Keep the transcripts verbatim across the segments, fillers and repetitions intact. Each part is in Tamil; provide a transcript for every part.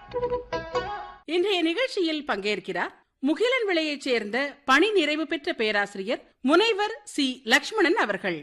இன்றைய நிகழ்ச்சியில் பங்கேற்கிறார் முகிலன் விளையைச் சேர்ந்த பணி நிறைவு பெற்ற பேராசிரியர் முனைவர் சி லட்சுமணன் அவர்கள்.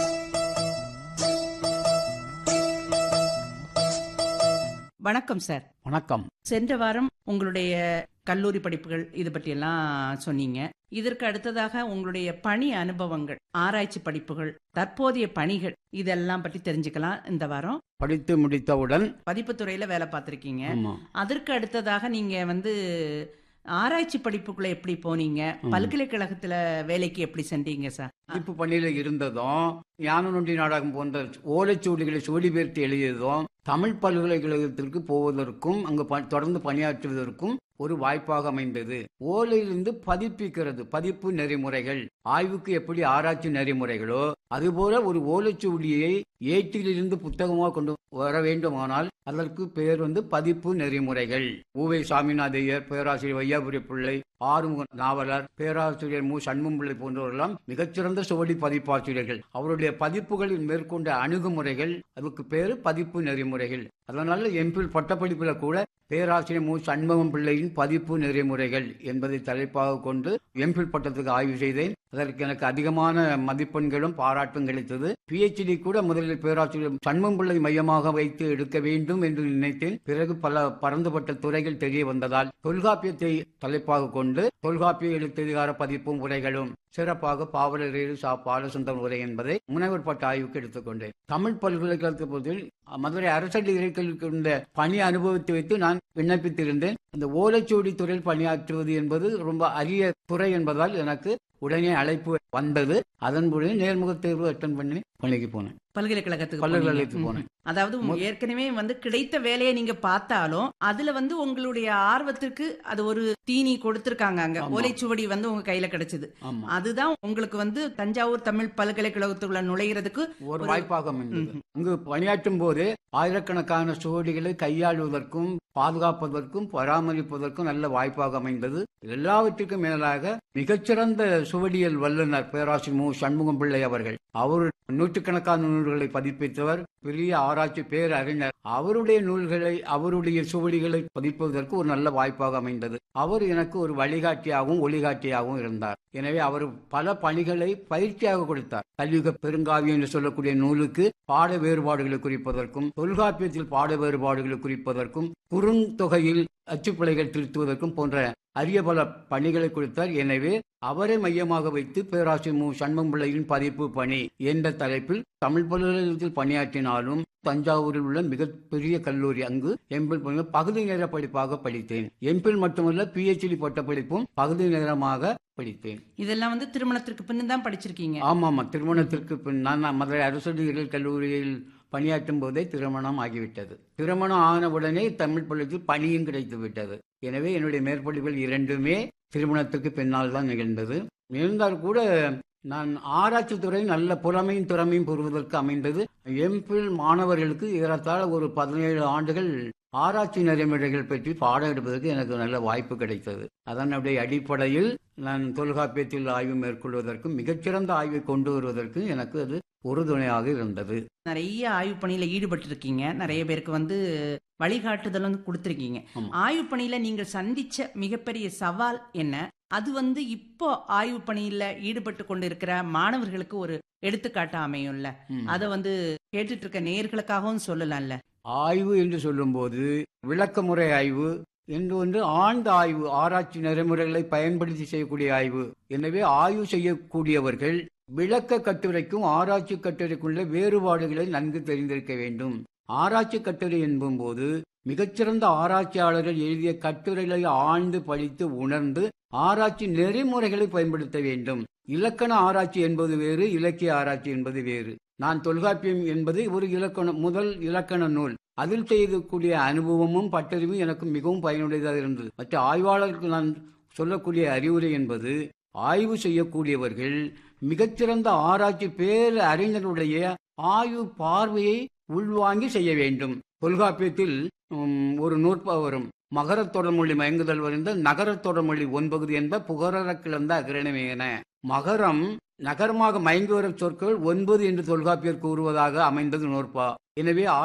வணக்கம் சார். வணக்கம். சென்ற வாரம் உங்களுடைய கல்லூரி படிப்புகள் இது பற்றி எல்லாம் சொன்னீங்க. இதற்கு அடுத்ததாக உங்களுடைய பணி அனுபவங்கள், ஆராய்ச்சி படிப்புகள், தற்போதைய பணிகள் இதெல்லாம் பற்றி தெரிஞ்சுக்கலாம். இந்த வாரம் படித்து முடித்தவுடன் பதிப்பு துறையில வேலை பார்த்திருக்கீங்க. ஆமா. அதற்கு அடுத்ததாக நீங்க வந்து ஆராய்ச்சி படிப்புக்குள்ள எப்படி போனீங்க? பல்கலைக்கழகத்துல வேலைக்கு எப்படி சென்றீங்க சார்? படிப்பு பணியில இருந்ததும் ஞான நொண்டி நாடகம் போன்ற ஓலைச்சுவடிகளை சோடிபெயர்த்து எழுதியதும் தமிழ் பல்கலைக்கழகத்திற்கு போவதற்கும் அங்கு தொடர்ந்து பணியாற்றுவதற்கும் ஒரு வாய்ப்பாக அமைந்தது. ஓலையிலிருந்து பதிப்பிக்கிறது, பதிப்பு நெறிமுறைகள், ஆய்வுக்கு எப்படி ஆராய்ச்சி நெறிமுறைகளோ அதுபோல ஒரு ஓலைச்சுவடியை ஏட்டிலிருந்து புத்தகமாக கொண்டு வர வேண்டுமானால் அதற்கு பெயர் வந்து பதிப்பு நெறிமுறைகள். ஊவை சாமிநாதையர், பேராசிரியர் வையாபுரி பிள்ளை, ஆறுமுக நாவலர், பேராசிரியர் மு சண்முகம் பிள்ளை போன்றவர்களெல்லாம் மிகச்சிறந்த சுவடி பதிப்பாசிரியர்கள். அவருடைய பதிப்புகளில் மேற்கொண்ட அணுகுமுறைகள் அதுக்கு பேரு பதிப்பு நெறிமுறைகள். அதனால எம்பில் பட்டப்படிப்புல கூட பேராசிரியர் மு சண்முகம் பிள்ளையின் பதிப்பு நெறிமுறைகள் என்பதை தலைப்பாக கொண்டு எம்பில் பட்டத்துக்கு ஆய்வு செய்தேன். அதற்கு எனக்கு அதிகமான மதிப்பெண்களும் பாராட்டும் கிடைத்தது. பிஹெச்டி கூட முதலில் பேராசிரியர் சண்முகம் பிள்ளை மையமாக வைத்து எடுக்க வேண்டும் என்று நினைத்தேன். பிறகு பல பரந்துபட்ட துறைகள் தெரிய வந்ததால் தொல்காப்பியத்தை தலைப்பாக கொண்டு தொல்காப்பிய எழுத்ததிகார பதிப்பும் உரைகளும், சிறப்பாக பாவலரேறு சா பாலசுந்தரம் உரை என்பதை முனைவர் பட்ட ஆய்வுக்கு எடுத்துக்கொண்டேன். தமிழ் பல்கலைக்கழகத்தில் மதுரை அரசடி இறைக்கல்விக்கு இருந்த பணி அனுபவத்தை வைத்து நான் விண்ணப்பித்திருந்தேன். அந்த ஓலைச்சுவடி துறையில் பணியாற்றுவது என்பது ரொம்ப அரிய துறை என்பதால் எனக்கு உடனே அழைப்பு வந்தது. அதன்படி நேர்முக தேர்வு அட்டன் பண்ணி பணிக்கு போனேன். பல்கலைக்கழகத்துக்கு பல்கலைக்கழகத்துக்கு போனேன். அதாவது ஏற்கனவே வந்து கிடைத்த வேலையை நீங்க பார்த்தாலும் அதுல வந்து உங்களுடைய ஆர்வத்திற்கு அது ஒரு தீனி கொடுத்திருக்காங்க. அங்க ஓலைச்சுவடி வந்து உங்க கையில கிடைச்சது. அதுதான் உங்களுக்கு வந்து தஞ்சாவூர் தமிழ் பல்கலைக்கழகத்துக்குள்ள நுழைகிறதுக்கு ஒரு வாய்ப்பாக அமைந்தது. அங்கு பணியாற்றும் போது ஆயிரக்கணக்கான சுவடிகளை கையாளுவதற்கும் பாதுகாப்பதற்கும் பராமரிப்பதற்கும் நல்ல வாய்ப்பாக அமைந்தது. எல்லாவற்றிற்கும் மேலாக மிகச்சிறந்த சுவடியல் வல்லுநர் பேராசிரியர் மு சண்முகம் பிள்ளை அவர்கள். அவர் நூற்றுக்கணக்கான நூல்களை பதிப்பித்தவர், பெரிய ஆராய்ச்சி பேரறிஞர். அவருடைய நூல்களை, அவருடைய சுவடிகளை பதிப்பதற்கு ஒரு நல்ல வாய்ப்பாக அமைந்தது. அவர் எனக்கு ஒரு வழிகாட்டியாகவும் ஒளிகாட்டியாகவும் இருந்தார். எனவே அவர் பல பணிகளை பயிற்சியாக கொடுத்தார். கலியுக பெருங்காவியம் என்று சொல்லக்கூடிய நூலுக்கு பாட வேறுபாடுகளை குறிப்பதற்கும், தொல்காப்பியத்தில் பாட வேறுபாடுகளை குறிப்பதற்கும், குறுந்தொகையில் அச்சுப்பிழைகள் திருத்துவதற்கும் போன்ற அரிய பல பணிகளை கொடுத்தார். எனவே அவரை மையமாக வைத்து பேராசிரியர் மு சண்முகம் பிள்ளையின் பதிப்பு பணி என்ற தலைப்பில் தமிழ் பல்கலைக்கழகத்தில் பணியாற்றினாலும் தஞ்சாவூரில் உள்ள மிகப்பெரிய கல்லூரி, அங்கு எம்பில் பகுதி நேர படிப்பாக படித்தேன். எம்பில் மட்டுமல்ல, பிஹெச்டி பட்ட படிப்பும் பகுதி நேரமாக படித்தேன். இதெல்லாம் வந்து திருமணத்திற்கு பின் தான் படிச்சிருக்கீங்க? ஆமா ஆமா திருமணத்திற்கு பின். நான் மதுரை அரசு கல்லூரியில் பணியாற்றும் போதே திருமணம் ஆகிவிட்டது. திருமணம் ஆன உடனே தமிழ் பள்ளியில் பணியும் கிடைத்து விட்டது. எனவே என்னுடைய மேற்படிப்புகள் இரண்டுமே திருமணத்திற்கு பின்னால் தான் நிகழ்ந்தது. இருந்தால் கூட நான் ஆராய்ச்சி துறை நல்ல புலமையும் திறமையும் பெறுவதற்கு அமைந்தது. எம்பில் மாணவர்களுக்கு ஏறத்தாழ ஒரு பதினேழு ஆண்டுகள் ஆராய்ச்சி நெறிமுறைகள் பற்றி பாடம் எடுப்பதற்கு எனக்கு நல்ல வாய்ப்பு கிடைத்தது. அதனுடைய அடிப்படையில் நான் தொல்காப்பியத்தில் ஆய்வு மேற்கொள்வதற்கும் மிகச்சிறந்த ஆய்வை கொண்டு வருவதற்கு எனக்கு அது உறுதுணையாக இருந்தது. நிறைய ஆய்வு பணியில ஈடுபட்டு இருக்கீங்க. நிறைய பேருக்கு வந்து வழிகாட்டுதலும் கொடுத்திருக்கீங்க. ஆய்வு பணியில நீங்கள் சந்திச்ச மிகப்பெரிய சவால் என்ன? அது வந்து இப்போ ஆய்வு பணியில ஈடுபட்டு கொண்டு இருக்கிற மாணவர்களுக்கு ஒரு எடுத்துக்காட்டா அமையும்ல, அத வந்து கேட்டுட்டு இருக்க நேயர்களுக்காகவும் சொல்லலாம்ல. ஆய்வு என்று சொல்லும் போது விளக்கமுறை ஆய்வு என்று ஒன்று, ஆழ்ந்த ஆய்வு, ஆராய்ச்சி நெறிமுறைகளை பயன்படுத்தி செய்யக்கூடிய ஆய்வு. எனவே ஆய்வு செய்யக்கூடியவர்கள் விளக்க கட்டுரைக்கும் ஆராய்ச்சி கட்டுரைக்குள்ள வேறுபாடுகளை நன்கு தெரிந்திருக்க வேண்டும். ஆராய்ச்சி கட்டுரை என்பும் போது மிகச்சிறந்த ஆராய்ச்சியாளர்கள் எழுதிய கட்டுரைகளை ஆழ்ந்து படித்து உணர்ந்து ஆராய்ச்சி நெறிமுறைகளை பயன்படுத்த வேண்டும். இலக்கண ஆராய்ச்சி என்பது வேறு, இலக்கிய ஆராய்ச்சி என்பது வேறு. நான் தொல்காப்பியம் என்பது ஒரு இலக்கண முதல் இலக்கண நூல். அதில் செய்யக்கூடிய அனுபவமும் பட்டறிவும் எனக்கு மிகவும் பயனுடையதாக இருந்தது. மற்ற ஆய்வாளர்களுக்கு நான் சொல்லக்கூடிய அறிவுரை என்பது, ஆய்வு செய்யக்கூடியவர்கள் மிகச்சிறந்த ஆராய்ச்சி பேர் அறிஞருடைய ஆய்வு பார்வையை உள்வாங்கி செய்ய வேண்டும். தொல்காப்பியத்தில் ஒரு நூற்பா வரும், மகரத் தொடர்மொழி மயங்குதல் வரைந்த நகரத் தொடர்மொழி ஒன்பகுதி என்ப புகர கிளந்த அகிரணமேன. மகரம் நகரமாக மயங்கி வரும் சொற்கள் ஒன்பது என்று தொல்காப்பியர் கூறுவதாக அமைந்தது நூற்பா. எனவே